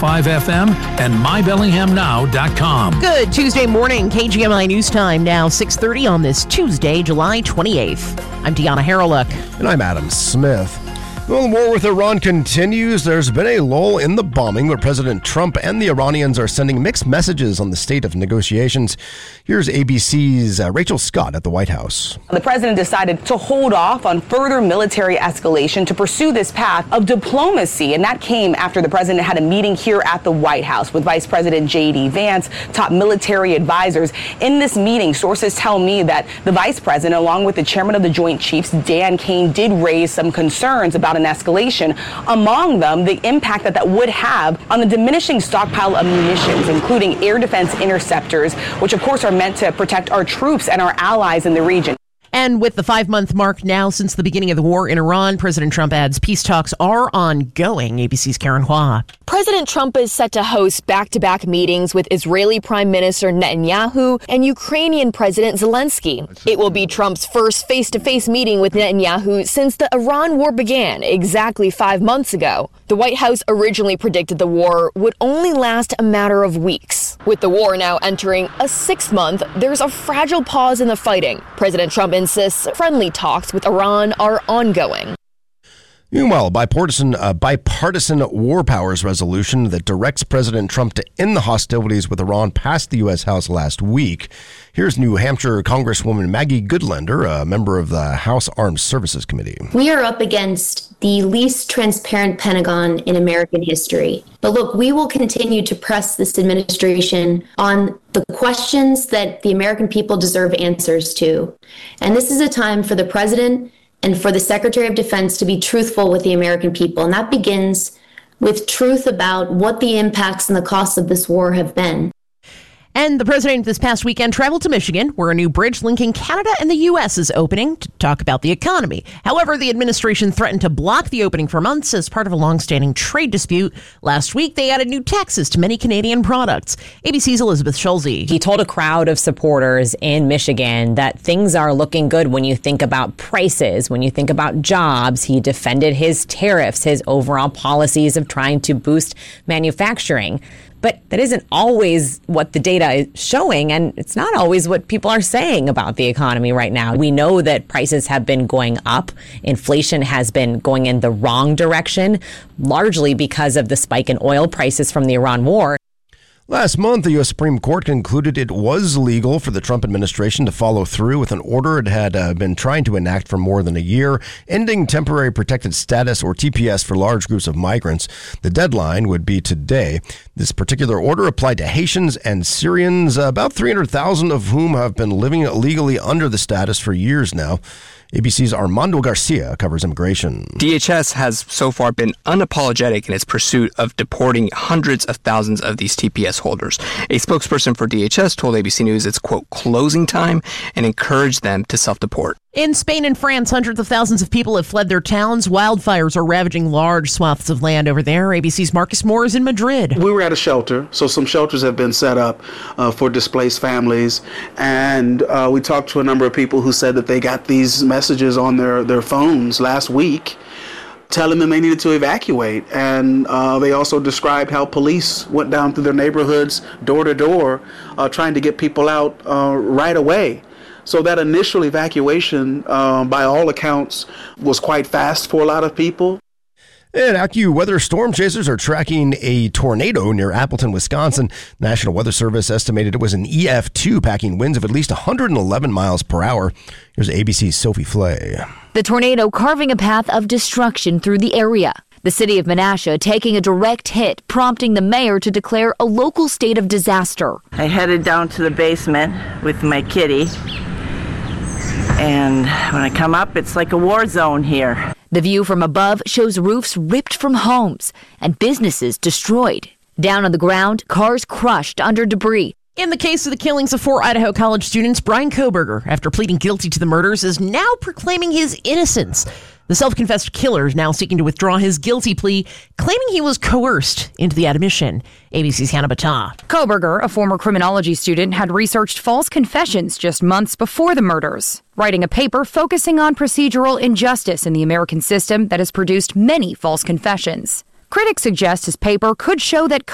FM and mybellinghamnow.com. Good Tuesday morning, KGMI News Time, now 6:30 on this Tuesday, July 28th. I'm Deanna Harreluk. And I'm Adam Smith. Well, the war with Iran continues. There's been a lull in the bombing where President Trump and the Iranians are sending mixed messages on the state of negotiations. Here's ABC's Rachel Scott at the White House. The president decided to hold off on further military escalation to pursue this path of diplomacy. And that came after the president had a meeting here at the White House with Vice President J.D. Vance, top military advisors. In this meeting, sources tell me that the vice president, along with the chairman of the Joint Chiefs, Dan Kane, did raise some concerns about an escalation. Among them, the impact that would have on the diminishing stockpile of munitions, including air defense interceptors, which of course are meant to protect our troops and our allies in the region. And with the 5-month mark now since the beginning of the war in Iran, President Trump adds peace talks are ongoing. ABC's Karen Hua. President Trump is set to host back-to-back meetings with Israeli Prime Minister Netanyahu and Ukrainian President Zelensky. It will be Trump's first face-to-face meeting with Netanyahu since the Iran war began exactly 5 months ago. The White House originally predicted the war would only last a matter of weeks. With the war now entering a 6th month, there's a fragile pause in the fighting. President Trump insists friendly talks with Iran are ongoing. Meanwhile, a bipartisan war powers resolution that directs President Trump to end the hostilities with Iran passed the U.S. House last week. Here's New Hampshire Congresswoman Maggie Goodlander, a member of the House Armed Services Committee. We are up against the least transparent Pentagon in American history. But look, we will continue to press this administration on the questions that the American people deserve answers to. And this is a time for the president and for the Secretary of Defense to be truthful with the American people. And that begins with truth about what the impacts and the costs of this war have been. And the president this past weekend traveled to Michigan, where a new bridge linking Canada and the U.S. is opening, to talk about the economy. However, the administration threatened to block the opening for months as part of a long-standing trade dispute. Last week, they added new taxes to many Canadian products. ABC's Elizabeth Schulze. He told a crowd of supporters in Michigan that things are looking good when you think about prices, when you think about jobs. He defended his tariffs, his overall policies of trying to boost manufacturing. But that isn't always what the data is showing, and it's not always what people are saying about the economy right now. We know that prices have been going up. Inflation has been going in the wrong direction, largely because of the spike in oil prices from the Iran war. Last month, the U.S. Supreme Court concluded it was legal for the Trump administration to follow through with an order it had been trying to enact for more than a year, ending temporary protected status, or TPS, for large groups of migrants. The deadline would be today. This particular order applied to Haitians and Syrians, about 300,000 of whom have been living illegally under the status for years now. ABC's Armando Garcia covers immigration. DHS has so far been unapologetic in its pursuit of deporting hundreds of thousands of these TPS holders. A spokesperson for DHS told ABC News it's, quote, closing time, and encouraged them to self-deport. In Spain and France, hundreds of thousands of people have fled their towns. Wildfires are ravaging large swaths of land over there. ABC's Marcus Moore is in Madrid. We were at a shelter, so some shelters have been set up for displaced families. And we talked to a number of people who said that they got these messages on their phones last week telling them they needed to evacuate. And they also described how police went down through their neighborhoods, door to door, trying to get people out right away. So that initial evacuation, by all accounts, was quite fast for a lot of people. And AccuWeather storm chasers are tracking a tornado near Appleton, Wisconsin. National Weather Service estimated it was an EF2 packing winds of at least 111 miles per hour. Here's ABC's Sophie Flay. The tornado carving a path of destruction through the area. The city of Menasha taking a direct hit, prompting the mayor to declare a local state of disaster. I headed down to the basement with my kitty. And when I come up, it's like a war zone here. The view from above shows roofs ripped from homes and businesses destroyed. Down on the ground, cars crushed under debris. In the case of the killings of 4 Idaho college students, Bryan Kohberger, after pleading guilty to the murders, is now proclaiming his innocence. The self-confessed killer is now seeking to withdraw his guilty plea, claiming he was coerced into the admission. ABC's Hannah Battah. Kohberger, a former criminology student, had researched false confessions just months before the murders, writing a paper focusing on procedural injustice in the American system that has produced many false confessions. Critics suggest his paper could show that